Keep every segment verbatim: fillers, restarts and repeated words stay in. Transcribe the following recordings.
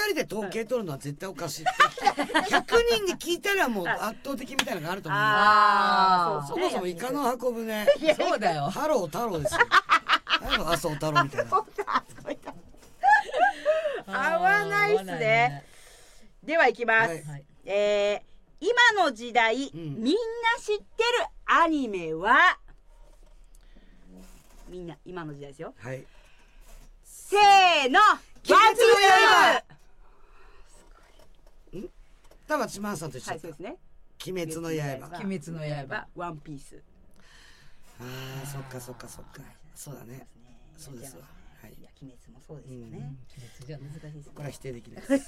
人で統計取るのは絶対おかしい。ひゃくにんに聞いたらもう圧倒的みたいなのがあると思う。 ああ、 そもそもイカの箱舟。 そうだよ。 ハロー太郎ですよ。ハロー麻生太郎みたいな。 合わないっすね。では行きます。えー、今の時代、みんな知ってるアニメは、みんな今の時代ですよ。 はい。 せーの、鬼滅の刃。 ん？田町真さんと一緒。 はい、そうですね。 鬼滅の刃。 鬼滅の刃。 ワンピース。 ああ、そっかそっかそっか。そうだね。そうですわ。はい。 鬼滅もそうですよね。 鬼滅じゃ難しいです。 これは否定できないです。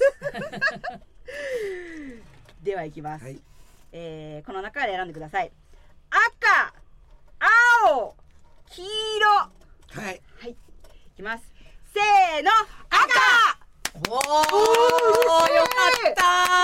では行きます。 はい。 えー、この中から選んでください。赤、青、黄色。 はい。 はい。いきます。せーの、赤。 おお、よかった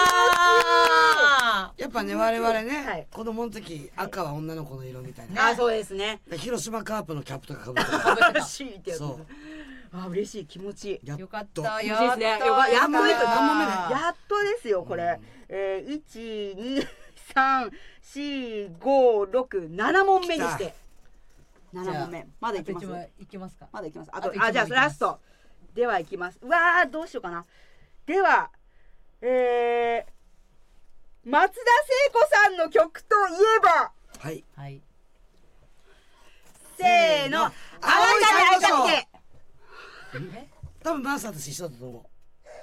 やっぱね、我々ね、子供の時赤は女の子の色みたいな。 あ、そうですね。 広島カープのキャップとかかぶってた。嬉しいってやつ。 そう。 あ、嬉しい、気持ちいい。 よかった。 やっとですね。やっとです。 何問目？ やっとですよ、これ。えー、いち、に、さん、し、ご、ろく、なな問目にして。なな問目。まだいきます。 いきますか。 まだいきます。あと、あ、じゃあラスト。ではいきます。うわー、どうしようかな。では、えー、松田聖子さんの曲といえば、 はい。 はい。 せーの、青い会いたくて。 多分マーサーと一緒だと思う。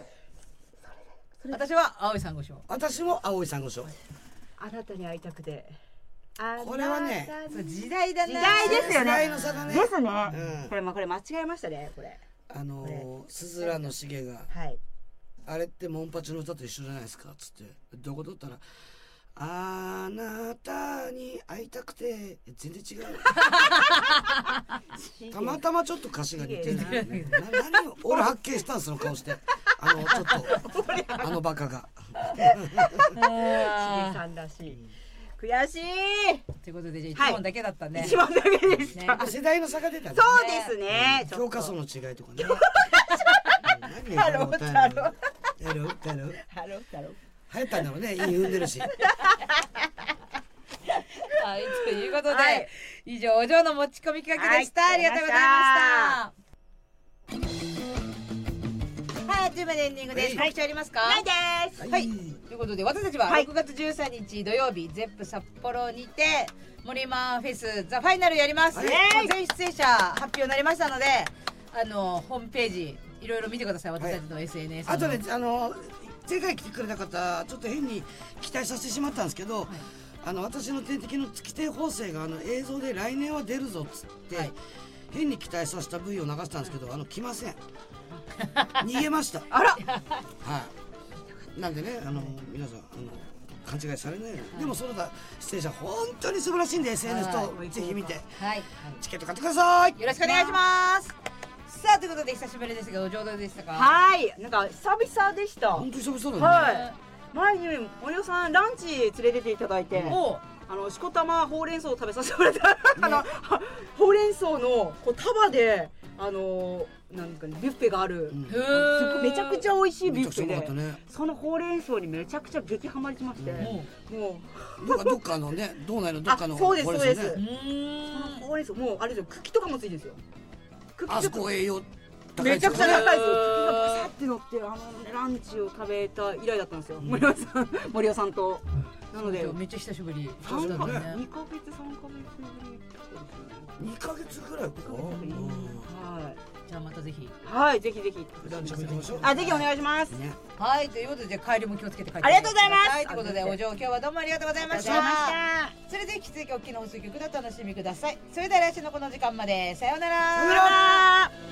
私は青い珊瑚礁。 私も青い珊瑚礁。 あなたに会いたくて。 これはね、 時代だね。 時代ですよね。 時代の差だね。 ですね。これまこれ間違えましたね、これ。 あの鈴蘭の茂が、あれってモンパチの歌と一緒じゃないですかっつってどこ取ったら「あなたに会いたくて」全然違う。たまたまちょっと歌詞が似てる。何を俺発見したんその顔して、あのちょっとあのバカが。 しげさんらしい。悔しい。 ということでじゃあ一問だけだったね。 一問だけでした。 世代の差が出たね。 そうですね。 教科書の違いとかね。 ハロー太郎。 ハロー太郎。 ハロー太郎。 流行ったんだろうね。いい踏んでるし。 はい、ということで以上お嬢の持ち込み企画でした。ありがとうございました。はい、あっという間でエンディングです。告知ありますか？ ないです。 はい、ということで私たちはろくがつじゅうさんにち土曜日ゼップ札幌にて森マフェスザファイナルやります。全出演者発表になりましたので、あのホームページいろいろ見てください。私たちの エスエヌエス。 あとね、あの前回来てくれた方ちょっと変に期待させてしまったんですけど、あの私の天敵の月亭方正があの映像で来年は出るぞっつって。変に期待させた ブイ を流したんですけど、あの来ません。逃げました。 あら。 はい。なんでね、あの皆さんあの勘違いされないように。でもその他出演者本当に素晴らしいんで エスエヌエス とぜひ見て、チケット買ってください。 よろしくお願いします。 さあということで久しぶりですがお上手でしたか？ はい。なんか久々でした。 本当に久々だね。 はい。前に森尾さんランチ連れてっていただいて。あのしこたまほうれん草を食べさせてもらった、あのほうれん草のこう束であのなんかビュッフェがある、めちゃくちゃ美味しいビュッフェで、そのほうれん草にめちゃくちゃ激ハマりしまして、もうどっかのね道内のどっかのそうですそうです。そのほうれん草もうあれですよ、茎とかもついてるんですよ。 あそこ栄養めちゃくちゃ高いですよ。茎がバサって乗ってあのランチを食べた以来だったんですよ。森尾さん森尾さんと。なのでめっちゃ久しぶり。 にかげつさんかげつぶり。 にかげつぐらいか。 はい。 じゃあまたぜひ。 はい、ぜひぜひ。あ、ぜひお願いします。 はい、ということで帰りも気をつけて帰って。 ありがとうございます。 ということでお嬢今日はどうもありがとうございました。それでは引き続きお聞きの放送局でお楽しみください。それでは来週のこの時間までさようなら。 さようなら。